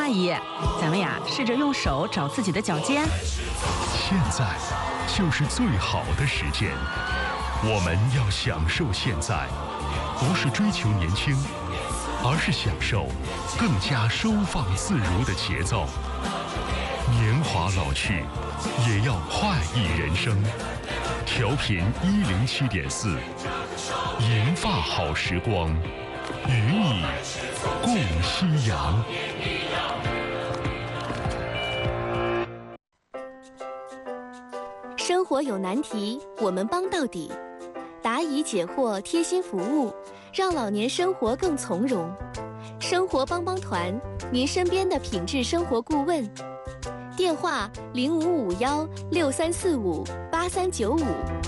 姨，咱们呀试着用手找自己的脚尖。 现在就是最好的时间，我们要享受现在，不是追求年轻，而是享受更加收放自如的节奏。年华老去，也要快意人生。调频107.4，银发好时光，与你共夕阳。 生活有难题，我们帮到底。答疑解惑，贴心服务，让老年生活更从容。生活帮帮团，您身边的品质生活顾问。电话055163458395。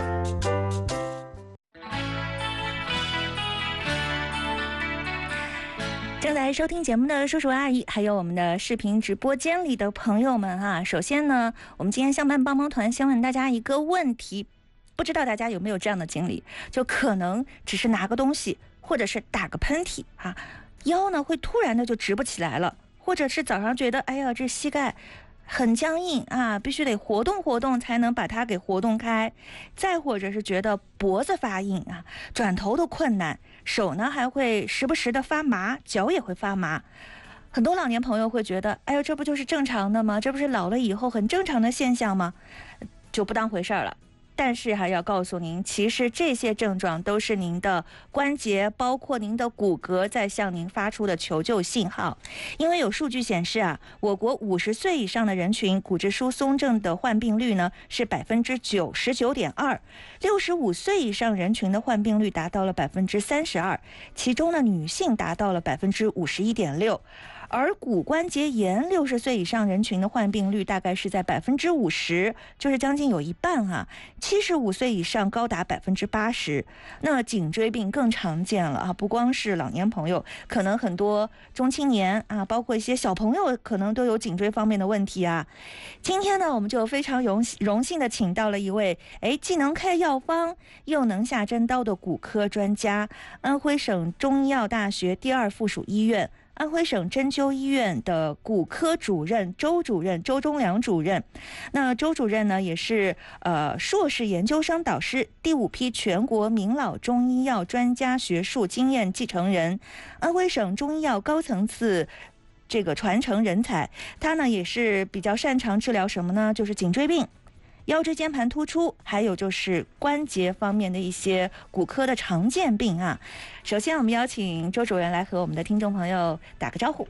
正在收听节目的叔叔阿姨，还有我们的视频直播间里的朋友们啊，首先呢，我们今天相伴帮帮团先问大家一个问题，不知道大家有没有这样的经历，就可能只是拿个东西，或者是打个喷嚏啊，腰呢会突然的就直不起来了，或者是早上觉得哎呀这膝盖很僵硬啊，必须得活动活动才能把它给活动开，再或者是觉得脖子发硬啊，转头都困难，手呢还会时不时的发麻，脚也会发麻。很多老年朋友会觉得，哎呦，这不就是正常的吗？这不是老了以后很正常的现象吗？就不当回事了。但是还要告诉您，其实这些症状都是您的关节，包括您的骨骼在向您发出的求救信号。因为有数据显示啊，我国50岁以上的人群骨质疏松症的患病率呢是99.2%，65岁以上人群的患病率达到了32%，其中呢女性达到了51.6%。而骨关节炎60岁以上人群的患病率大概是在50%，就是将近有一半啊。75岁以上高达80%。那颈椎病更常见了啊，不光是老年朋友，可能很多中青年啊，包括一些小朋友，可能都有颈椎方面的问题啊。今天呢，我们就非常荣幸的请到了一位既能开药方又能下针刀的骨科专家，安徽省中医药大学第2附属医院安徽省针灸医院的骨科主任周忠良主任。那周主任呢，也是硕士研究生导师，第5批全国名老中医药专家学术经验继承人，安徽省中医药高层次这个传承人才。他呢也是比较擅长治疗什么呢？就是颈椎病、腰椎间盘突出，还有就是关节方面的一些骨科的常见病啊。首先我们邀请周主任来和我们的听众朋友打个招呼。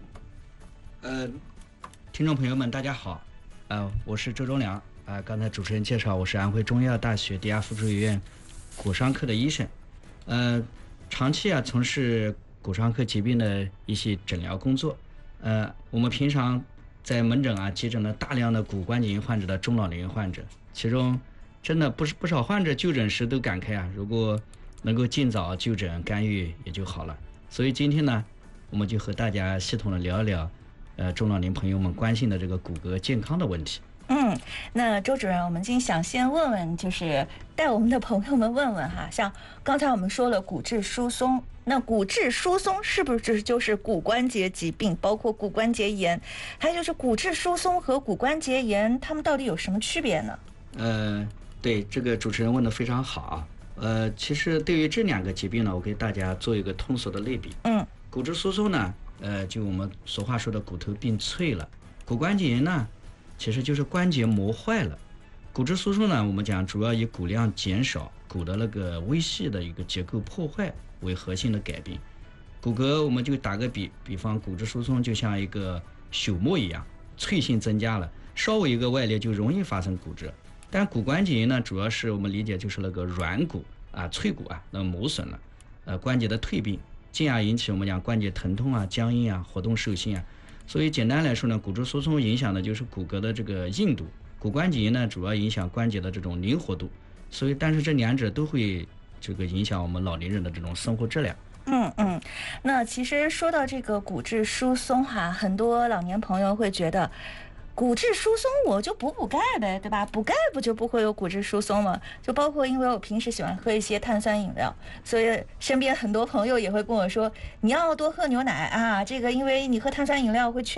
听众朋友们大家好，我是周忠良刚才主持人介绍，我是安徽中医药大学第2附属医院骨伤科的医生，长期从事骨伤科疾病的一些诊疗工作。我们平常在门诊急诊了大量的骨关节炎患者的中老年患者，其中真的不少患者就诊时都感慨如果能够尽早就诊干预也就好了。所以今天呢，我们就和大家系统的聊一聊中老年朋友们关心的这个骨骼健康的问题。 那周主任，我们今天想先问问，就是带我们的朋友们问问哈，像刚才我们说了骨质疏松，那骨质疏松是不是就是骨关节疾病，包括骨关节炎？还有就是骨质疏松和骨关节炎，它们到底有什么区别呢？ 对，这个主持人问得非常好啊。其实对于这2个疾病呢，我给大家做一个通俗的类比。骨质疏松呢，就我们俗话说的骨头变脆了；骨关节炎呢，其实就是关节磨坏了。骨质疏松呢，我们讲主要以骨量减少、骨的那个微细的一个结构破坏为核心的改变。骨骼我们就打个比方，骨质疏松就像一个朽木一样，脆性增加了，稍微一个外裂就容易发生骨折。但骨关节炎呢，主要是我们理解就是那个软骨脆骨那磨损了，关节的退变，进而引起我们讲关节疼痛僵硬活动受限所以简单来说呢，骨质疏松影响的就是骨骼的这个硬度，骨关节炎呢主要影响关节的这种灵活度。所以但是这2者都会这个影响我们老年人的这种生活质量。 那其实说到这个骨质疏松很多老年朋友会觉得骨质疏松我就补钙呗，对吧？补钙不就不会有骨质疏松吗？就包括因为我平时喜欢喝一些碳酸饮料，所以身边很多朋友也会跟我说，你要多喝牛奶这个因为你喝碳酸饮料会缺